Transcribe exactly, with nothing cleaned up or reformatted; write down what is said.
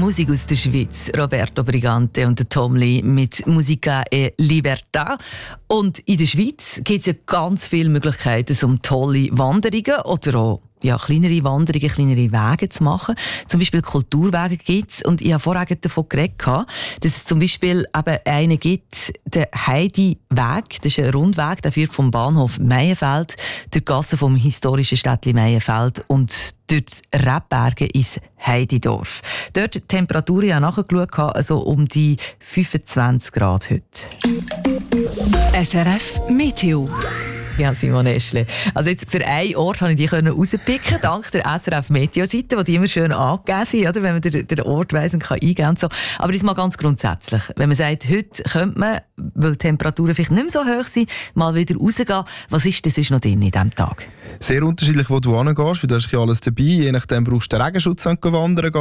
Musik aus der Schweiz. Roberto Brigante und Tom Lee mit Musica e Libertà. Und in der Schweiz gibt es ja ganz viele Möglichkeiten, um tolle Wanderungen oder auch ja, kleinere Wanderungen, kleinere Wege zu machen. Zum Beispiel Kulturwege gibt es. Und ich habe vorher davon geredet, dass es zum Beispiel eben einen gibt, den Heidi-Weg. Das ist ein Rundweg, der führt vom Bahnhof Meienfeld durch die Gasse vom historischen Städtchen Meienfeld und durch die Rebberge ins Heididorf. Dort die Temperatur, ich habe nachgeschaut, also um die fünfundzwanzig Grad heute. S R F Meteo. Ja, Simon Eschle. Also jetzt für einen Ort konnte ich die rauspicken, dank der S R F Meteo-Seite, die immer schön angegeben sind, oder? Wenn man den, den Ort weiss und kann eingeben und so. Aber das mal ganz grundsätzlich. Wenn man sagt, heute könnte man, weil die Temperaturen vielleicht nicht mehr so hoch sind, mal wieder rausgehen. Was ist das sonst noch drin in diesem Tag? Sehr unterschiedlich, wo du hingehst, weil da ist ja alles dabei. Je nachdem brauchst du den Regenschutz, wenn du wandern gehst.